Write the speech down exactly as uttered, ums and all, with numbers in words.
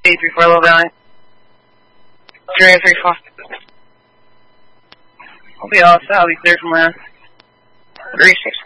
three four, low valley. three three four. I'll be all set. I'll be clear from land. three six